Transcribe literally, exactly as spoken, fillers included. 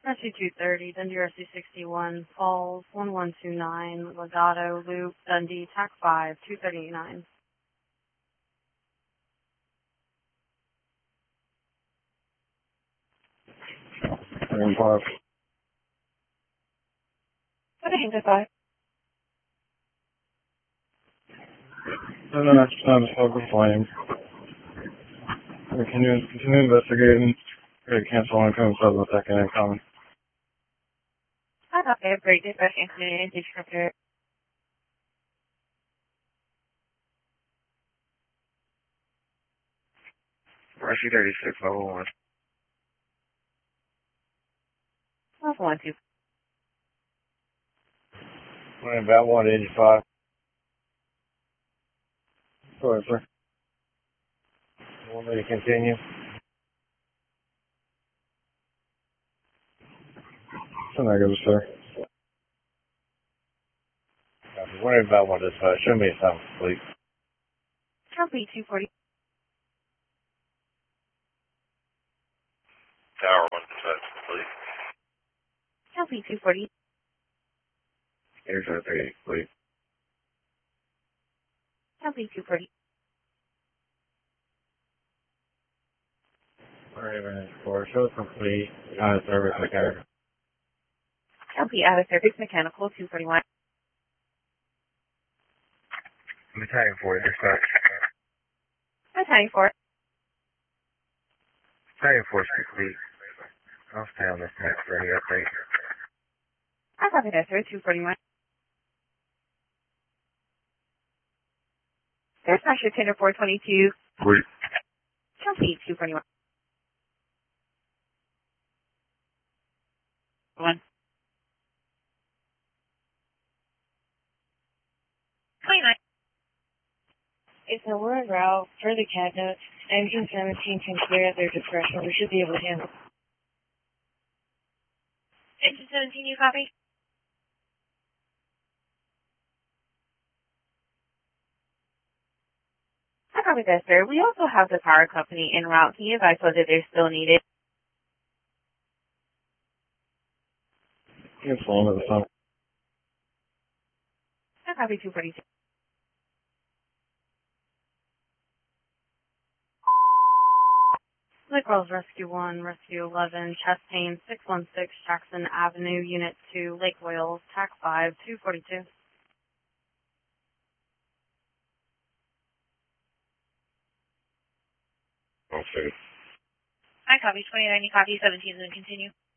Rescue two thirty, Dundee Rescue sixty-one, Falls, one one two nine, Legato, Loop, Dundee, T A C five, two thirty-nine. Iron five. What a Hangar five. And then next time it's over flame. Continue, continue investigating. Ready to cancel incoming sub the second incoming. I thought they have great dispatch incident and compare. Rescue thirty-six, level one. Level one, two. Running about one eighty-five. Go ahead, sir. You want me to continue? So negative, sir. Running about one dispatch. Show me a time, please. Copy two forty. Tower one dispatch, please. Copy two forty. Here's our three, please. Copy two forty. Raven four, show complete. Out of service, mechanical. Copy out of service mechanical two forty-one. Battalion four, dispatch. Battalion four. Battalion four is complete. I'll stay on this next for any update. I copy that, sir. two forty-one. Dispatcher tender four twenty-two. Wait. Copy two forty-one. One. twenty-nine. If we're en route for the cat note, engine seventeen can clear at their discretion. We should be able to handle it. Engine seventeen, you copy? I copy that, sir. We also have the power company en route. Can you advise whether they're still needed? It's long as the sun. I copy two forty-two. Lake Wells Rescue one, Rescue eleven, Chastain, six one six, Jackson Avenue, Unit two, Lake Wales, T A C five, two forty-two. Okay. I copy twenty-nine, you copy seventeen, then continue.